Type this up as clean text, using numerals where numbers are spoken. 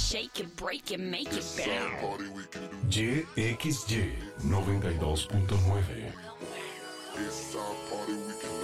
shake it, break it, make it bounce. YXY 92.9. It's our party, we can